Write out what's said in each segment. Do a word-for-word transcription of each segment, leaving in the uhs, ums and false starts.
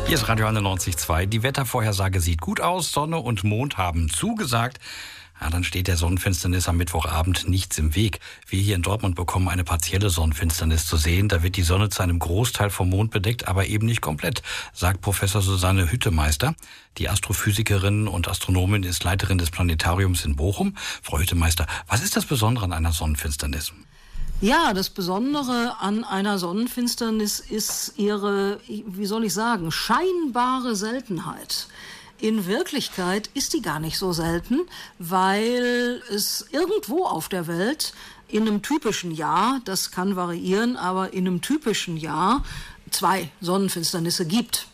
Hier ist Radio einundneunzig Komma zwei. Die Wettervorhersage sieht gut aus. Sonne und Mond haben zugesagt. Ja, dann steht der Sonnenfinsternis am Mittwochabend nichts im Weg. Wir hier in Dortmund bekommen eine partielle Sonnenfinsternis zu sehen. Da wird die Sonne zu einem Großteil vom Mond bedeckt, aber eben nicht komplett, sagt Professor Susanne Hüttemeister. Die Astrophysikerin und Astronomin ist Leiterin des Planetariums in Bochum. Frau Hüttemeister, was ist das Besondere an einer Sonnenfinsternis? Ja, das Besondere an einer Sonnenfinsternis ist ihre, wie soll ich sagen, scheinbare Seltenheit. In Wirklichkeit ist die gar nicht so selten, weil es irgendwo auf der Welt in einem typischen Jahr, das kann variieren, aber in einem typischen Jahr zwei Sonnenfinsternisse gibt.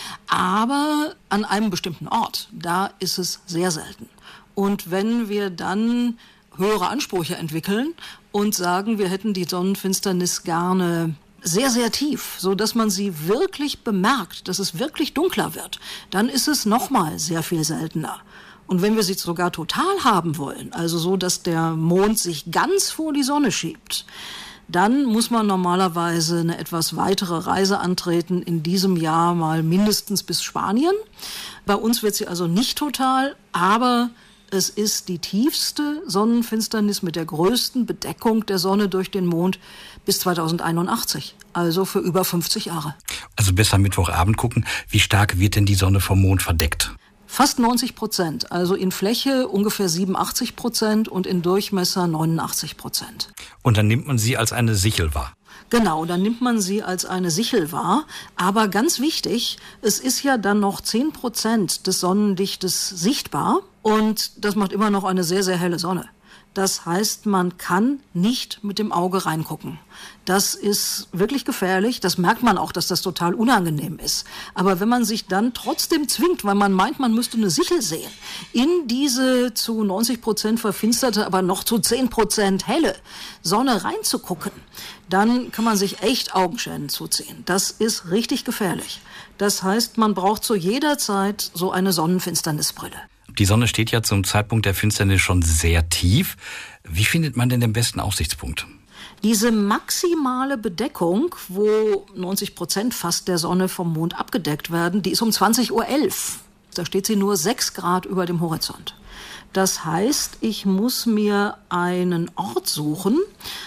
Aber an einem bestimmten Ort, da ist es sehr selten. Und wenn wir dann höhere Ansprüche entwickeln und sagen, wir hätten die Sonnenfinsternis gerne sehr, sehr tief, so dass man sie wirklich bemerkt, dass es wirklich dunkler wird, dann ist es nochmal sehr viel seltener. Und wenn wir sie sogar total haben wollen, also so, dass der Mond sich ganz vor die Sonne schiebt, dann muss man normalerweise eine etwas weitere Reise antreten, in diesem Jahr mal mindestens bis Spanien. Bei uns wird sie also nicht total, aber es ist die tiefste Sonnenfinsternis mit der größten Bedeckung der Sonne durch den Mond bis zweitausendeinundachtzig, also für über fünfzig Jahre. Also besser Mittwochabend gucken. Wie stark wird denn die Sonne vom Mond verdeckt? Fast neunzig Prozent, also in Fläche ungefähr siebenundachtzig Prozent und in Durchmesser neunundachtzig Prozent. Und dann nimmt man sie als eine Sichel wahr? Genau, dann nimmt man sie als eine Sichel wahr. Aber ganz wichtig, es ist ja dann noch zehn Prozent des Sonnenlichtes sichtbar und das macht immer noch eine sehr, sehr helle Sonne. Das heißt, man kann nicht mit dem Auge reingucken. Das ist wirklich gefährlich. Das merkt man auch, dass das total unangenehm ist. Aber wenn man sich dann trotzdem zwingt, weil man meint, man müsste eine Sichel sehen, in diese zu neunzig Prozent verfinsterte, aber noch zu zehn Prozent helle Sonne reinzugucken, dann kann man sich echt Augenschäden zuziehen. Das ist richtig gefährlich. Das heißt, man braucht zu jeder Zeit so eine Sonnenfinsternisbrille. Die Sonne steht ja zum Zeitpunkt der Finsternis schon sehr tief. Wie findet man denn den besten Aussichtspunkt? Diese maximale Bedeckung, wo neunzig Prozent fast der Sonne vom Mond abgedeckt werden, die ist um zwanzig Uhr elf. Da steht sie nur sechs Grad über dem Horizont. Das heißt, ich muss mir einen Ort suchen,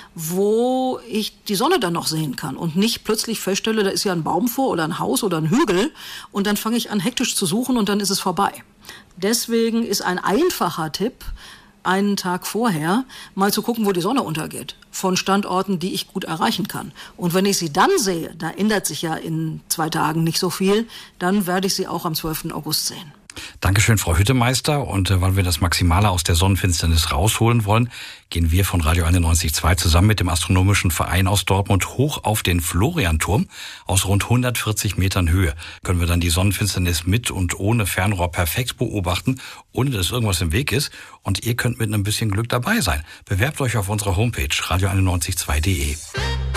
wo ich die Sonne dann noch sehen kann und nicht plötzlich feststelle, da ist ja ein Baum vor oder ein Haus oder ein Hügel und dann fange ich an hektisch zu suchen und dann ist es vorbei. Deswegen ist ein einfacher Tipp, einen Tag vorher mal zu gucken, wo die Sonne untergeht, von Standorten, die ich gut erreichen kann. Und wenn ich sie dann sehe, da ändert sich ja in zwei Tagen nicht so viel, dann werde ich sie auch am zwölften August sehen. Dankeschön, Frau Hüttemeister. Und äh, weil wir das Maximale aus der Sonnenfinsternis rausholen wollen, gehen wir von Radio einundneunzig Komma zwei zusammen mit dem Astronomischen Verein aus Dortmund hoch auf den Florianturm. Aus rund hundertvierzig Metern Höhe können wir dann die Sonnenfinsternis mit und ohne Fernrohr perfekt beobachten, ohne dass irgendwas im Weg ist. Und ihr könnt mit ein bisschen Glück dabei sein. Bewerbt euch auf unserer Homepage radio einundneunzig Komma zwei punkt de.